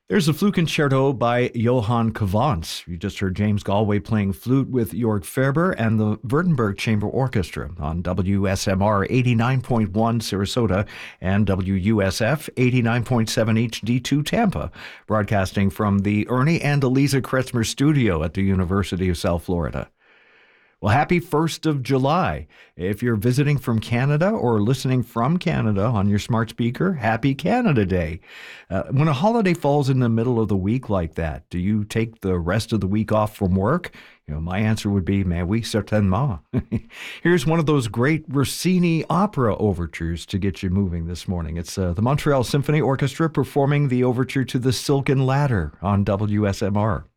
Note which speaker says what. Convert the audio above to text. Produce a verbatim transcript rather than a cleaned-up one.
Speaker 1: There's a flute concerto by Johann Cavants. You just heard James Galway playing flute with Jörg Ferber and the Württemberg Chamber Orchestra on W S M R eighty-nine point one Sarasota and W U S F eighty-nine point seven H D two Tampa, broadcasting from the Ernie and Eliza Kretzmer studio at the University of South Florida. Well, happy first of July. If you're visiting from Canada or listening from Canada on your smart speaker, happy Canada Day. Uh, when a holiday falls in the middle of the week like that, do you take the rest of the week off from work? You know, my answer would be, mais oui, certainement. Here's one of those great Rossini opera overtures to get you moving this morning. It's uh, the Montreal Symphony Orchestra performing the overture to The Silken Ladder on W S M R.